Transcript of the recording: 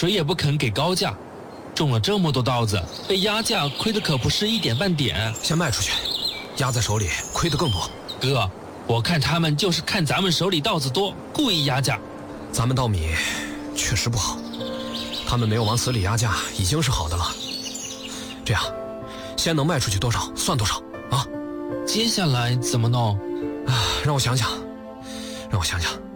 谁也不肯给高价，种了这么多稻子，被压价亏的可不是一点半点。 先卖出去，压在手里亏得更多。 哥，我看他们就是看咱们手里稻子多，故意压价。 咱们稻米确实不好，他们没有往死里压价已经是好的了。这样，先能卖出去多少算多少啊！ 接下来怎么弄？ 让我想想。